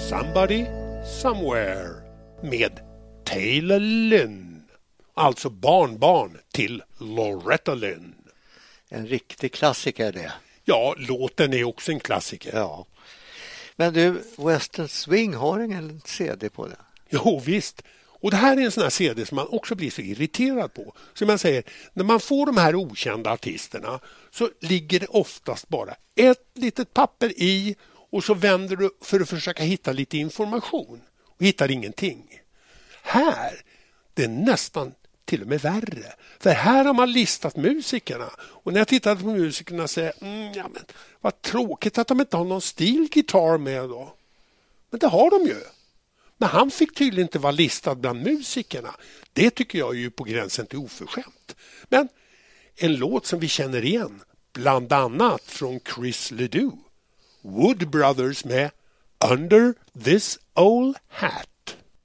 Somebody Somewhere med Taylor Lynn, alltså barnbarn till Loretta Lynn. En riktig klassiker det. Ja, låten är också en klassiker. Ja. Men du, Western Swing har ingen CD på den? Jo visst, och det här är en sån här CD som man också blir så irriterad på. Som man säger, när man får de här okända artisterna så ligger det oftast bara ett litet papper i och så vänder du för att försöka hitta lite information och hittar ingenting. Här, det är nästan till och med värre. För här har man listat musikerna. Och när jag tittade på musikerna säger ja, men vad tråkigt att de inte har någon steel guitar med då. Men det har de ju. Men han fick tydligen inte vara listad bland musikerna. Det tycker jag är ju på gränsen till oförskämt. Men en låt som vi känner igen, bland annat från Chris Ledoux. Wood Brothers med Under This Old Hat.